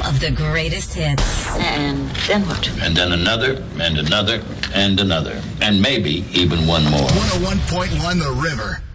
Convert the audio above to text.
of the greatest hits. And then what? And then another, and another, and another. And maybe even one more. 101.1 The River.